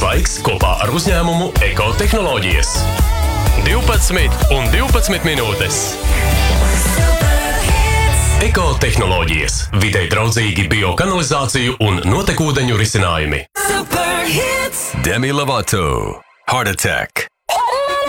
laiks kopā ar uzņēmumu Ekotehnoloģijas. 12 un 12 minūtes. Ekotehnoloģijas. Videi draudzīgi biokanalizāciju un notekūdeņu risinājumi. Demi Lovato. Heart Attack.